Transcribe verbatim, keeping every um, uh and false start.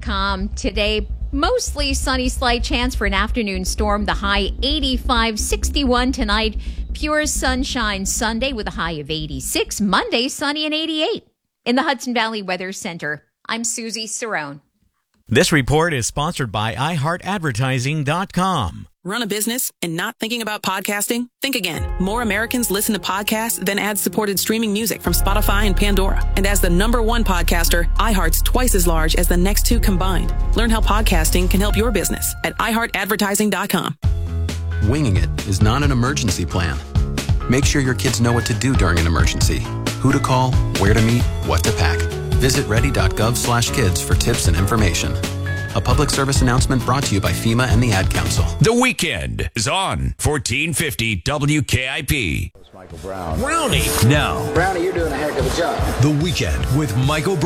com. Today, mostly sunny, slight chance for an afternoon storm. The high eighty-five, sixty-one tonight. Pure sunshine Sunday with a high of eighty-six. Monday, sunny and eighty-eight. In the Hudson Valley Weather Center, I'm Susie Cerrone. This report is sponsored by i heart advertising dot com. Run a business and not thinking about podcasting? Think again. More Americans listen to podcasts than ad-supported streaming music from Spotify and Pandora. And as the number one podcaster, iHeart's twice as large as the next two combined. Learn how podcasting can help your business at i heart advertising dot com. Winging it is not an emergency plan. Make sure your kids know what to do during an emergency. Who to call, where to meet, what to pack. Visit ready dot gov slash kids for tips and information. A public service announcement brought to you by FEMA and the Ad Council. The Weekend is on fourteen fifty W K I P. Michael Brown. Brownie. Now. Brownie, you're doing a heck of a job. The Weekend with Michael Brown.